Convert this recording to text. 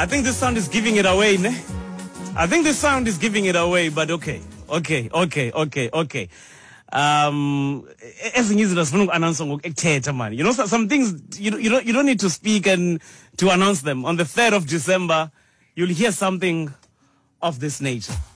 I think this sound is giving it away, ne? I think this sound is giving it away, but okay. Ezinye izinto sifuna uku-announce ngokuthetha man. You know, some things you don't need to speak and to announce them. On the 3rd of December, you'll hear something of this nature.